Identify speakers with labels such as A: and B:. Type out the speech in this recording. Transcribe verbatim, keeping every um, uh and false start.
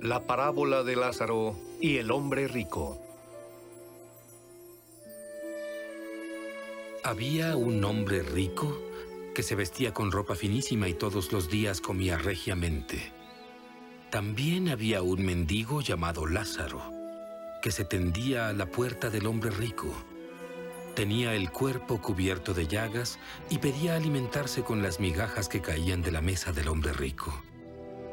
A: La parábola de Lázaro y el hombre rico.
B: Había un hombre rico que se vestía con ropa finísima y todos los días comía regiamente. También había un mendigo llamado Lázaro, que se tendía a la puerta del hombre rico. Tenía el cuerpo cubierto de llagas y pedía alimentarse con las migajas que caían de la mesa del hombre rico.